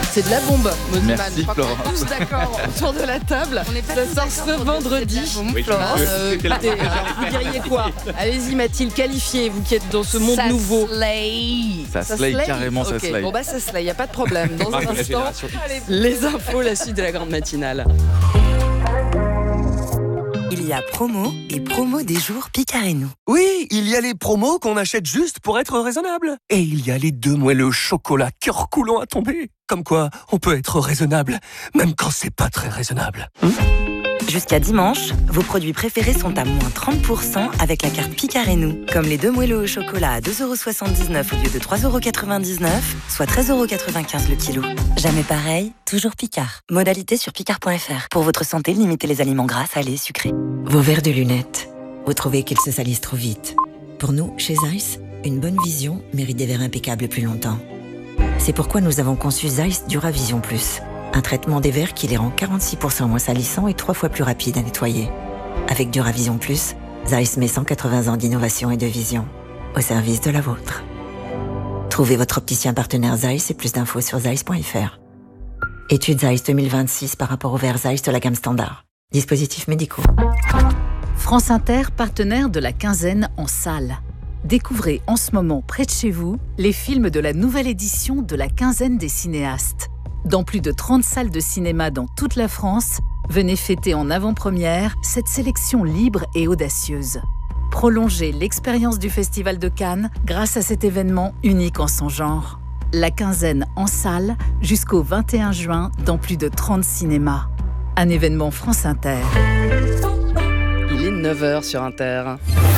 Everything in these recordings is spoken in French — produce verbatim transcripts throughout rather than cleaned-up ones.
C'est de la bombe, Moziman. Merci, Je crois Florence. qu'on est tous d'accord autour de la table. On n'est pas Ça tous sort d'accord ce pour vendredi. dire que c'est de la bombe, Oui, Florence, je- euh, c'était la- écoutez, alors, vous diriez quoi? Allez-y Mathilde, qualifiez, vous qui êtes dans ce monde Ça nouveau. slay. Ça slay, carrément, ça Ok, slay. Bon bah ça slay, y a pas de problème. Dans un Marque la instant, génération. les infos, la suite de la grande matinale. Il y a promo et promo des jours Picard et nous. Oui, il y a les promos qu'on achète juste pour être raisonnable. Et il y a les deux moelleux au chocolat cœur coulant à tomber. Comme quoi, on peut être raisonnable, même quand c'est pas très raisonnable. Jusqu'à dimanche, vos produits préférés sont à moins trente pour cent avec la carte Picard et nous. Comme les deux moelleux au chocolat à deux euros soixante-dix-neuf au lieu de trois euros quatre-vingt-dix-neuf, soit treize euros quatre-vingt-quinze le kilo. Jamais pareil, toujours Picard. Modalité sur picard point f r. Pour votre santé, limitez les aliments gras, salés, sucrés. Vos verres de lunettes. Vous trouvez qu'ils se salissent trop vite. Pour nous, chez Zeiss, une bonne vision mérite des verres impeccables plus longtemps. C'est pourquoi nous avons conçu Zeiss Duravision Plus. Un traitement des verres qui les rend quarante-six pour cent moins salissants et trois fois plus rapides à nettoyer. Avec Duravision Plus, Zeiss met cent quatre-vingts ans d'innovation et de vision au service de la vôtre. Trouvez votre opticien partenaire Zeiss et plus d'infos sur zeiss point f r. Étude Zeiss deux mille vingt-six par rapport aux verres Zeiss de la gamme standard. Dispositifs médicaux. France Inter, partenaire de la quinzaine en salle. Découvrez en ce moment près de chez vous les films de la nouvelle édition de la quinzaine des cinéastes. Dans plus de trente salles de cinéma dans toute la France, venez fêter en avant-première cette sélection libre et audacieuse. Prolongez l'expérience du Festival de Cannes grâce à cet événement unique en son genre. La quinzaine en salle jusqu'au vingt et un juin dans plus de trente cinémas. Un événement France Inter. Il est neuf heures sur Inter.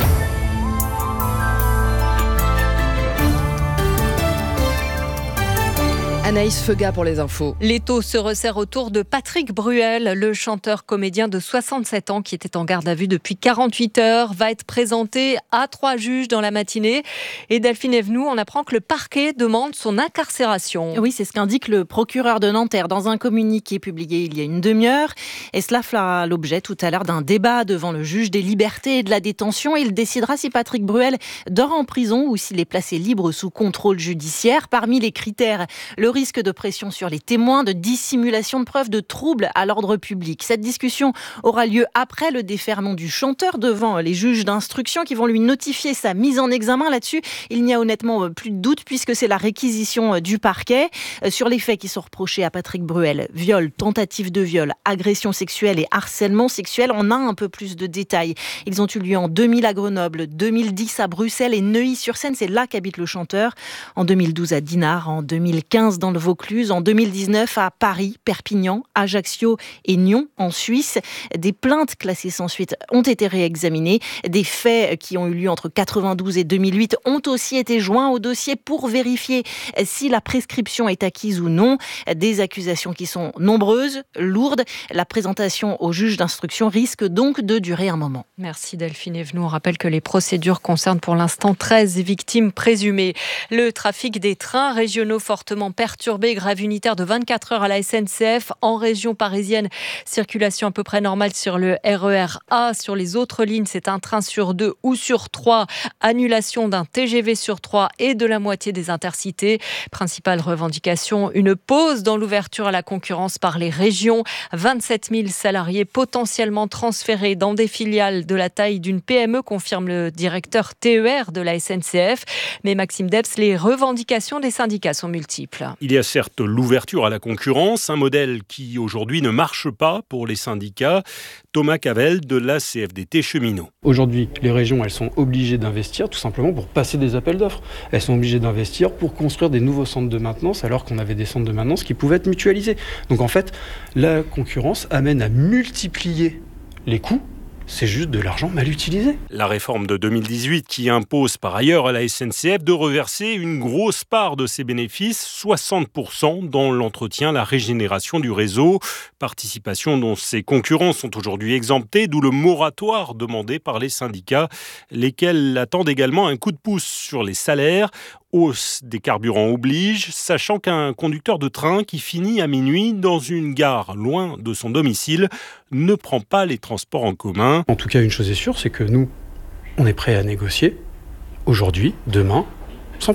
Anaïs Feuga pour les infos. L'étau se resserre autour de Patrick Bruel, le chanteur-comédien de soixante-sept ans qui était en garde à vue depuis quarante-huit heures, va être présenté à trois juges dans la matinée. Et Delphine Evenou, on apprend que le parquet demande son incarcération. Oui, c'est ce qu'indique le procureur de Nanterre dans un communiqué publié il y a une demi-heure. Et cela fera l'objet tout à l'heure d'un débat devant le juge des libertés et de la détention. Il décidera si Patrick Bruel dort en prison ou s'il est placé libre sous contrôle judiciaire. Parmi les critères, le risque de pression sur les témoins, de dissimulation de preuves, de troubles à l'ordre public. Cette discussion aura lieu après le déferment du chanteur devant les juges d'instruction qui vont lui notifier sa mise en examen. Là-dessus, il n'y a honnêtement plus de doute puisque c'est la réquisition du parquet. Sur les faits qui sont reprochés à Patrick Bruel, viol, tentative de viol, agression sexuelle et harcèlement sexuel, on a un peu plus de détails. Ils ont eu lieu en deux mille à Grenoble, deux mille dix à Bruxelles et Neuilly-sur-Seine, c'est là qu'habite le chanteur. En deux mille douze à Dinard, en deux mille quinze dans le Vaucluse, en deux mille dix-neuf à Paris, Perpignan, Ajaccio et Nyon en Suisse. Des plaintes classées sans suite ont été réexaminées. Des faits qui ont eu lieu entre quatre-vingt-douze et deux mille huit ont aussi été joints au dossier pour vérifier si la prescription est acquise ou non. Des accusations qui sont nombreuses, lourdes. La présentation au juge d'instruction risque donc de durer un moment. Merci Delphine Evenou. On rappelle que les procédures concernent pour l'instant treize victimes présumées. Le trafic des trains régionaux fortement perturbé, grève unitaire de vingt-quatre heures à la S N C F en région parisienne. Circulation à peu près normale sur le R E R A. Sur les autres lignes, c'est un train sur deux ou sur trois. Annulation d'un T G V sur trois et de la moitié des intercités. Principale revendication, une pause dans l'ouverture à la concurrence par les régions. vingt-sept mille salariés potentiellement transférés dans des filiales de la taille d'une P M E, confirme le directeur T E R de la S N C F. Mais Maxime Debs, les revendications des syndicats sont multiples. Il y a certes l'ouverture à la concurrence, un modèle qui aujourd'hui ne marche pas pour les syndicats. Thomas Cavell de la C F D T Cheminots. Aujourd'hui, les régions, elles sont obligées d'investir tout simplement pour passer des appels d'offres. Elles sont obligées d'investir pour construire des nouveaux centres de maintenance alors qu'on avait des centres de maintenance qui pouvaient être mutualisés. Donc en fait, la concurrence amène à multiplier les coûts. C'est juste de l'argent mal utilisé. La réforme de deux mille dix-huit qui impose par ailleurs à la S N C F de reverser une grosse part de ses bénéfices, soixante pour cent, dans l'entretien, la régénération du réseau. Participation dont ses concurrents sont aujourd'hui exemptés, d'où le moratoire demandé par les syndicats, lesquels attendent également un coup de pouce sur les salaires. Hausse des carburants oblige, sachant qu'un conducteur de train qui finit à minuit dans une gare loin de son domicile ne prend pas les transports en commun. En tout cas, une chose est sûre, c'est que nous, on est prêts à négocier aujourd'hui, demain, sans problème.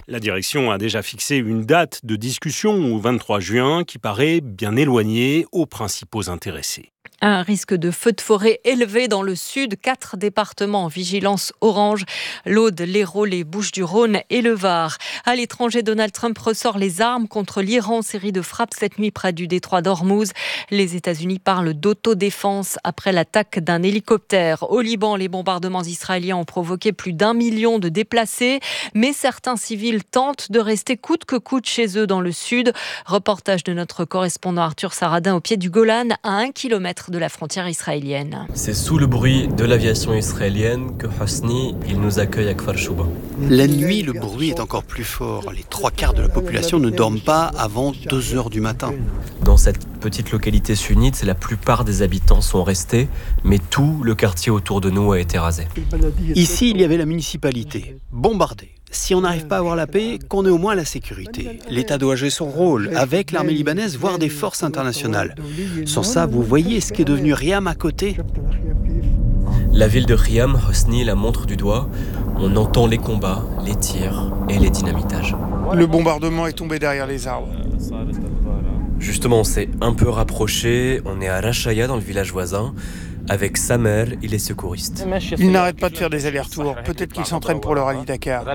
La direction a déjà fixé une date de discussion au vingt-trois juin qui paraît bien éloignée aux principaux intéressés. Un risque de feu de forêt élevé dans le sud. Quatre départements en vigilance orange. L'Aude, l'Hérault, les Bouches-du-Rhône et le Var. À l'étranger, Donald Trump ressort les armes contre l'Iran. Série de frappes cette nuit près du détroit d'Ormuz. Les États-Unis parlent d'autodéfense après l'attaque d'un hélicoptère. Au Liban, les bombardements israéliens ont provoqué plus d'un million de déplacés. Mais certains civils tentent de rester coûte que coûte chez eux dans le sud. Reportage de notre correspondant Arthur Saradin au pied du Golan, à un kilomètre de la frontière israélienne. C'est sous le bruit de l'aviation israélienne que Hosni, il nous accueille à Kfar Shuba. La nuit, le bruit est encore plus fort. Les trois quarts de la population ne dorment pas avant deux heures du matin. Dans cette petite localité sunnite, la plupart des habitants sont restés, mais tout le quartier autour de nous a été rasé. Ici, il y avait la municipalité, bombardée. Si on n'arrive pas à avoir la paix, qu'on ait au moins la sécurité. L'État doit jouer son rôle, avec l'armée libanaise, voire des forces internationales. Sans ça, vous voyez ce qui est devenu Riam à côté. La ville de Riam, Hosni la montre du doigt. On entend les combats, les tirs et les dynamitages. Le bombardement est tombé derrière les arbres. Justement, on s'est un peu rapproché. On est à Rachaya, dans le village voisin. Avec sa mère, il est secouriste. Ils n'arrêtent pas de faire des allers-retours. Peut-être qu'ils s'entraînent pour le rallye Dakar.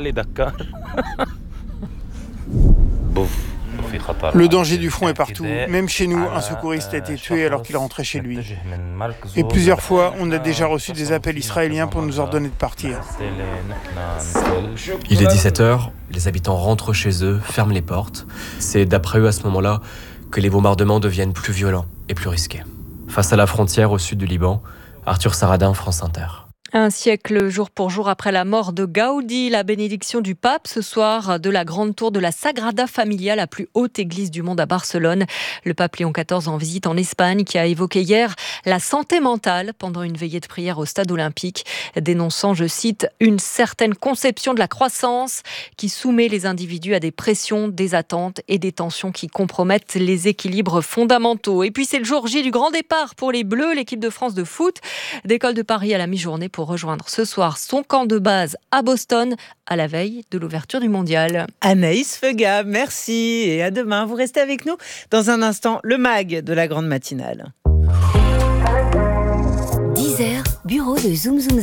Le danger du front est partout. Même chez nous, un secouriste a été tué alors qu'il rentrait chez lui. Et plusieurs fois, on a déjà reçu des appels israéliens pour nous ordonner de partir. Il est dix-sept heures, les habitants rentrent chez eux, ferment les portes. C'est d'après eux à ce moment-là que les bombardements deviennent plus violents et plus risqués. Face à la frontière au sud du Liban, Arthur Saradin, France Inter. Un siècle jour pour jour après la mort de Gaudi, la bénédiction du pape ce soir de la grande tour de la Sagrada Familia, la plus haute église du monde à Barcelone. Le pape Léon quatorze en visite en Espagne qui a évoqué hier la santé mentale pendant une veillée de prière au stade olympique, dénonçant, je cite, une certaine conception de la croissance qui soumet les individus à des pressions, des attentes et des tensions qui compromettent les équilibres fondamentaux. Et puis c'est le jour J du grand départ pour les Bleus, l'équipe de France de foot, d'école de Paris à la mi-journée pour rejoindre ce soir son camp de base à Boston à la veille de l'ouverture du mondial. Anaïs Fega, merci et à demain. Vous restez avec nous dans un instant, le mag de la grande matinale. dix heures, bureau de Zoom Zoom